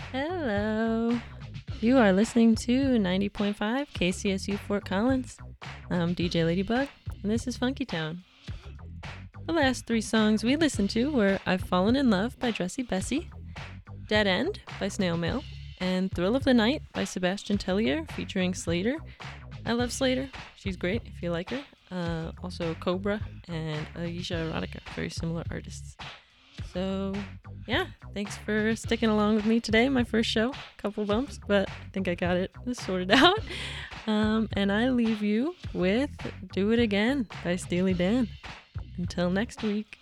Hello. You are listening to 90.5 KCSU Fort Collins. I'm DJ Ladybug, and this is Funky Town. The last three songs we listened to were I've Fallen in Love by Dressy Bessie, Dead End by Snail Mail, and Thrill of the Night by Sebastian Tellier featuring Slater. I love Slater. She's great if you like her. Also Cobra and Aisha Erotica, very similar artists. So, yeah, thanks for sticking along with me today. My first show, couple bumps, but I think I got it sorted out. And I leave you with Do It Again by Steely Dan. Until next week.